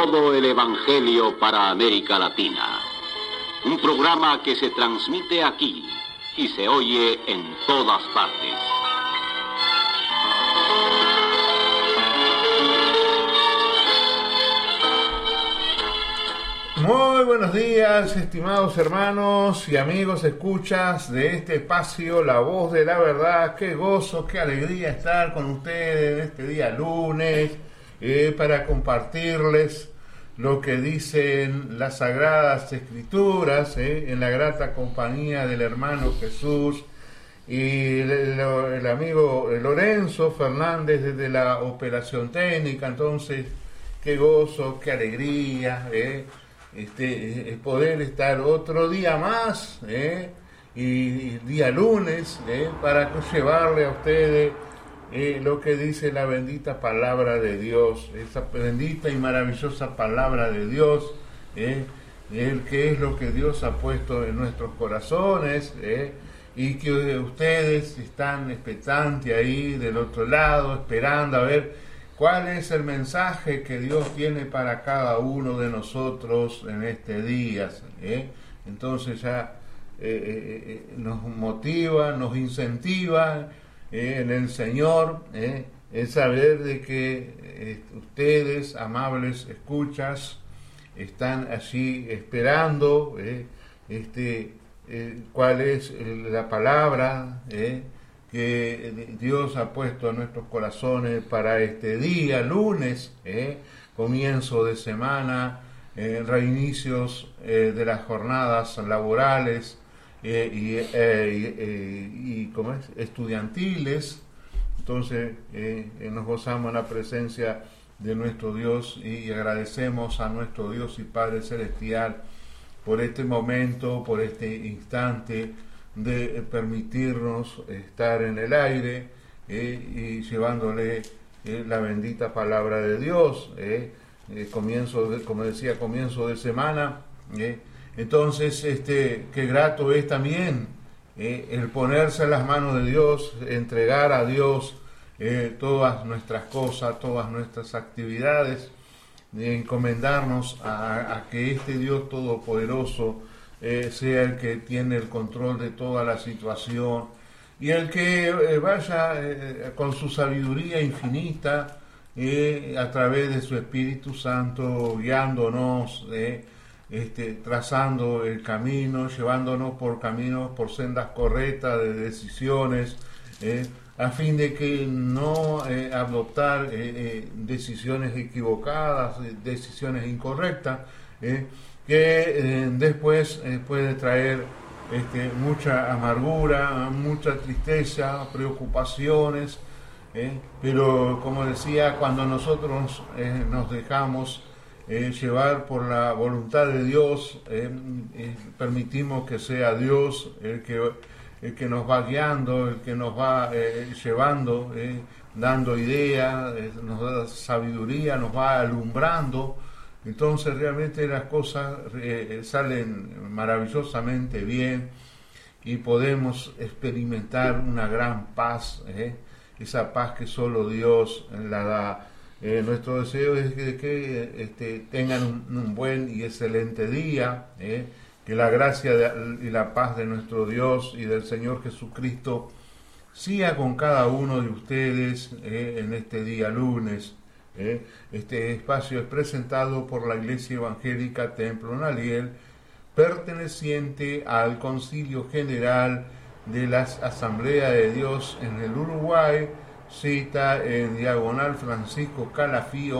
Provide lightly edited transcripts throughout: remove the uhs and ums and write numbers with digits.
todo el Evangelio para América Latina. Un programa que se transmite aquí y se oye en todas partes. Muy buenos días, estimados hermanos y amigos escuchas de este espacio La Voz de la Verdad. Qué gozo, qué alegría estar con ustedes en este día lunes para compartirles lo que dicen las Sagradas Escrituras en la grata compañía del hermano Jesús y el amigo Lorenzo Fernández desde la operación técnica. Entonces, qué gozo, qué alegría poder estar otro día más y día lunes para llevarle a ustedes lo que dice la bendita palabra de Dios, esa bendita y maravillosa palabra de Dios, el que es lo que Dios ha puesto en nuestros corazones, y que ustedes están expectantes ahí del otro lado, esperando a ver cuál es el mensaje que Dios tiene para cada uno de nosotros en este día. Entonces ya nos motiva, nos incentiva en el Señor el saber de que ustedes, amables escuchas, están allí esperando cuál es la palabra que Dios ha puesto en nuestros corazones para este día, lunes, comienzo de semana, reinicios de las jornadas laborales ¿cómo es? Estudiantiles. Entonces nos gozamos en la presencia de nuestro Dios y agradecemos a nuestro Dios y Padre Celestial por este momento, por este instante de permitirnos estar en el aire y llevándole la bendita palabra de Dios, como decía, comienzo de semana. Entonces, qué grato es también el ponerse en las manos de Dios, entregar a Dios todas nuestras cosas, todas nuestras actividades, encomendarnos a que este Dios Todopoderoso sea el que tiene el control de toda la situación y el que vaya con su sabiduría infinita a través de su Espíritu Santo guiándonos, trazando el camino, llevándonos por caminos, por sendas correctas de decisiones, a fin de que no adoptar decisiones equivocadas, decisiones incorrectas, que después puede traer mucha amargura, mucha tristeza, preocupaciones, pero como decía, cuando nosotros nos dejamos llevar por la voluntad de Dios, permitimos que sea Dios el que nos va guiando, el que nos va llevando, dando ideas, nos da sabiduría, nos va alumbrando. Entonces realmente las cosas salen maravillosamente bien y podemos experimentar una gran paz, esa paz que solo Dios la da. Nuestro deseo es que tengan un buen y excelente día, que la gracia y la paz de nuestro Dios y del Señor Jesucristo siga con cada uno de ustedes en este día lunes. Este espacio es presentado por la Iglesia Evangélica Templo Naliel, perteneciente al Concilio General de las Asambleas de Dios en el Uruguay, cita en diagonal Francisco Calafí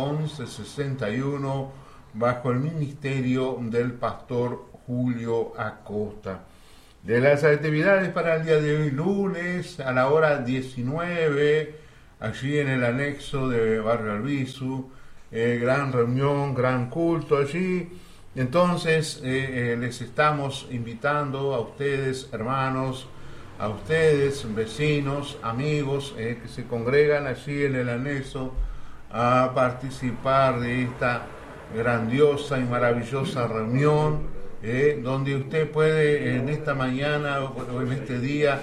1161, bajo el ministerio del pastor Julio Acosta. De las actividades para el día de hoy, lunes, a la hora 19, allí en el anexo de Barrio Albizu, gran reunión, gran culto allí. Entonces les estamos invitando a ustedes, hermanos, a ustedes, vecinos, amigos, que se congregan allí en el anexo a participar de esta grandiosa y maravillosa reunión, donde usted puede en esta mañana o en este día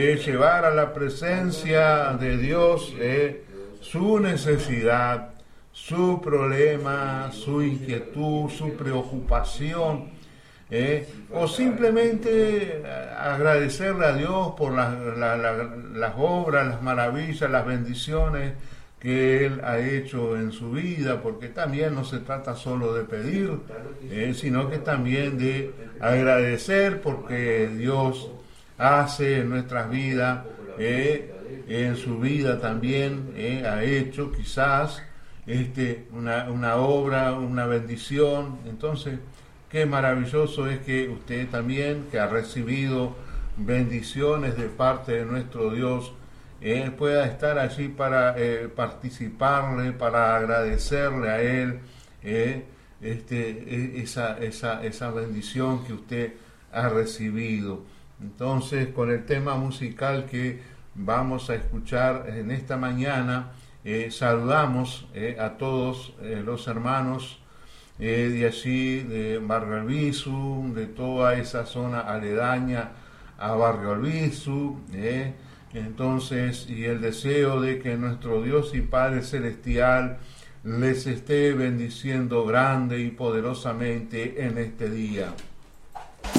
llevar a la presencia de Dios su necesidad, su problema, su inquietud, su preocupación, o simplemente agradecerle a Dios por las obras, las maravillas, las bendiciones que Él ha hecho en su vida, porque también no se trata solo de pedir, sino que también de agradecer, porque Dios hace en nuestras vidas, en su vida también ha hecho quizás una obra, una bendición. Entonces, qué maravilloso es que usted también, que ha recibido bendiciones de parte de nuestro Dios, pueda estar allí para participarle, para agradecerle a Él esa bendición que usted ha recibido. Entonces, con el tema musical que vamos a escuchar en esta mañana, saludamos a todos los hermanos de allí, de Barrio Albizu, de toda esa zona aledaña a Barrio Albizu, entonces, y el deseo de que nuestro Dios y Padre Celestial les esté bendiciendo grande y poderosamente en este día.